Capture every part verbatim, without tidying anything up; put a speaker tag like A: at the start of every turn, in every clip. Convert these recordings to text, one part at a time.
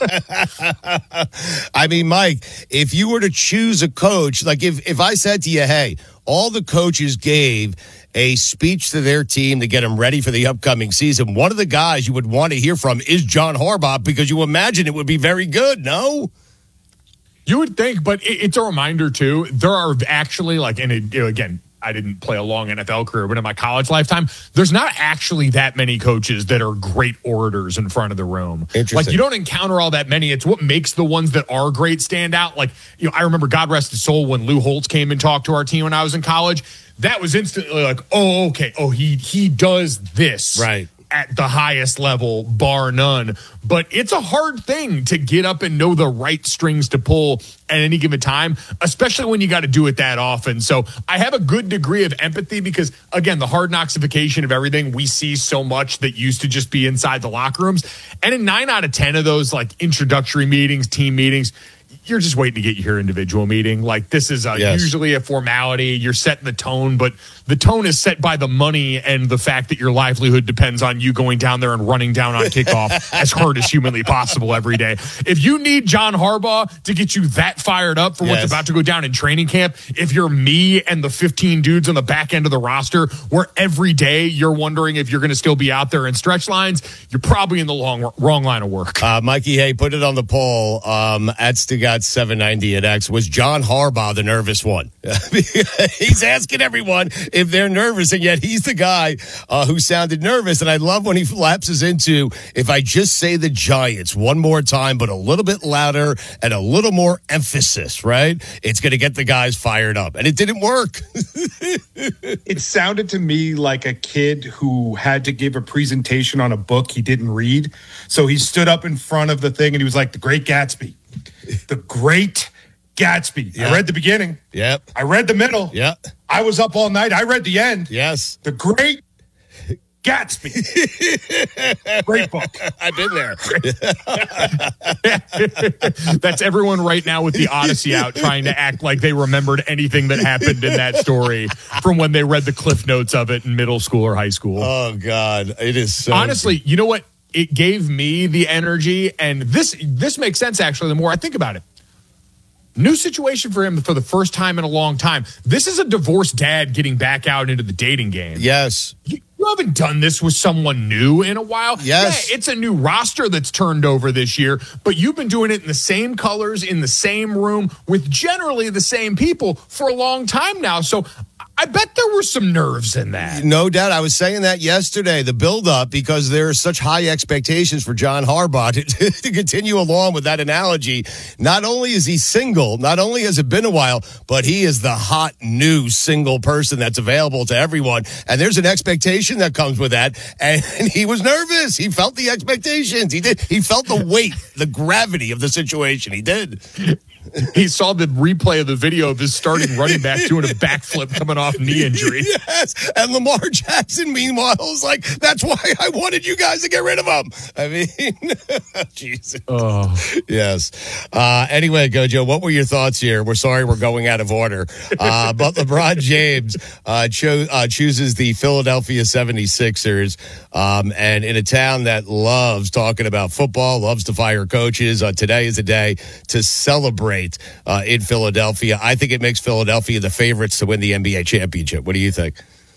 A: I mean, Mike, if you were to choose a coach, like if, if I said to you, hey, all the coaches gave a speech to their team to get them ready for the upcoming season, one of the guys you would want to hear from is John Harbaugh, because you imagine it would be very good, no?
B: You would think, but it's a reminder, too. There are actually, like, and it, you know, again, I didn't play a long N F L career, but in my college lifetime, there's not actually that many coaches that are great orators in front of the room. Like, you don't encounter all that many. It's what makes the ones that are great stand out. Like, you know, I remember, God rest his soul, when Lou Holtz came and talked to our team when I was in college. That was instantly like, oh, okay. Oh, he he does this.
A: Right.
B: At the highest level, bar none. But it's a hard thing to get up and know the right strings to pull at any given time, especially when you got to do it that often. So I have a good degree of empathy because, again, the hard knocksification of everything, we see so much that used to just be inside the locker rooms. And in nine out of ten of those, like, introductory meetings, team meetings, you're just waiting to get your individual meeting. Like, this is a, yes. usually a formality. You're setting the tone, but the tone is set by the money and the fact that your livelihood depends on you going down there and running down on kickoff as hard as humanly possible every day. If you need John Harbaugh to get you that fired up for what's yes. about to go down in training camp, if you're me and the fifteen dudes on the back end of the roster where every day you're wondering if you're going to still be out there in stretch lines, you're probably in the long, wrong line of work.
A: Uh, Mikey, hey, put it on the poll um, at Stugat seven ninety at X. Was John Harbaugh the nervous one? He's asking everyone if they're nervous, and yet he's the guy uh, who sounded nervous. And I love when he lapses into, if I just say the Giants one more time, but a little bit louder and a little more emphasis, right? It's going to get the guys fired up. And it didn't work.
C: It sounded to me like a kid who had to give a presentation on a book he didn't read. So he stood up in front of the thing and he was like, The Great Gatsby. The Great Gatsby. Yep. I read the beginning.
A: Yep.
C: I read the middle.
A: Yep.
C: I was up all night. I read the end.
A: Yes.
C: The Great Gatsby. Great book.
A: I've been there.
B: That's everyone right now with the Odyssey out trying to act like they remembered anything that happened in that story from when they read the cliff notes of it in middle school or high school.
A: Oh, God. It is so...
B: Honestly, you know what? It gave me the energy, and this this makes sense, actually, the more I think about it. New situation for him for the first time in a long time. This is a divorced dad getting back out into the dating game.
A: Yes.
B: You, you haven't done this with someone new in a while.
A: Yes.
B: Yeah, it's a new roster that's turned over this year, but you've been doing it in the same colors, in the same room, with generally the same people for a long time now. So I bet there were some nerves in that.
A: No doubt. I was saying that yesterday, the buildup, because there are such high expectations for John Harbaugh to, to continue along with that analogy. Not only is he single, not only has it been a while, but he is the hot new single person that's available to everyone. And there's an expectation that comes with that. And, and he was nervous. He felt the expectations. He did. He felt the weight, the gravity of the situation. He did.
B: He saw the replay of the video of his starting running back doing a backflip coming off knee injury.
A: Yes, and Lamar Jackson, meanwhile, was like, that's why I wanted you guys to get rid of him. I mean, Jesus.
B: Oh.
A: Yes. Uh, anyway, Gojo, what were your thoughts here? We're sorry we're going out of order. Uh, but LeBron James uh, cho- uh, chooses the Philadelphia seventy-sixers, um, and in a town that loves talking about football, loves to fire coaches, uh, today is a day to celebrate Uh, in Philadelphia. I think it makes Philadelphia the favorites to win the N B A championship. What do you think?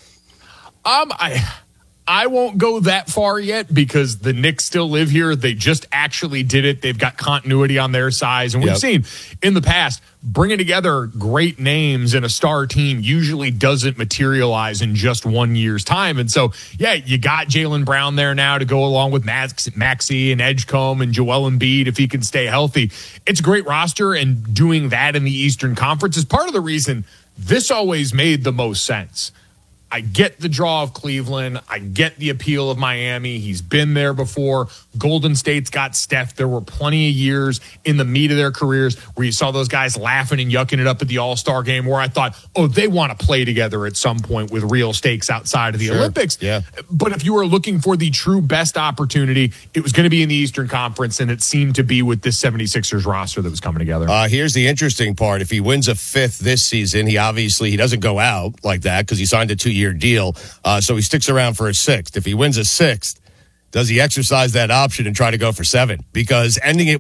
B: Um, I I won't go that far yet because the Knicks still live here. They just actually did it. They've got continuity on their side. And we've yep. seen in the past, bringing together great names in a star team usually doesn't materialize in just one year's time. And so, yeah, you got Jaylen Brown there now to go along with Max, Maxey and Edgecombe and Joel Embiid if he can stay healthy. It's a great roster, and doing that in the Eastern Conference is part of the reason this always made the most sense. I get the draw of Cleveland. I get the appeal of Miami. He's been there before. Golden State's got Steph. There were plenty of years in the meat of their careers where you saw those guys laughing and yucking it up at the All-Star game where I thought, oh, they want to play together at some point with real stakes outside of the
A: sure.
B: Olympics.
A: Yeah.
B: But if you were looking for the true best opportunity, it was going to be in the Eastern Conference, and it seemed to be with this seventy-sixers roster that was coming together.
A: Uh, here's the interesting part. If he wins a fifth this season, he obviously he doesn't go out like that because he signed a two-year deal. Uh, so he sticks around for a sixth. If he wins a sixth, does he exercise that option and try to go for seven? Because ending it